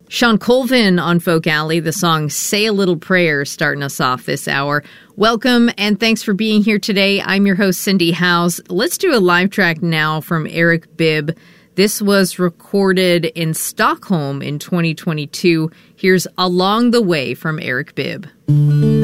Shawn Colvin on Folk Alley, the song Say a Little Prayer, starting us off this hour. Welcome, and thanks for being here today. I'm your host, Cindy Howes. Let's do a live track now from Eric Bibb. This was recorded in Stockholm in 2022. Here's Along the Way from Eric Bibb.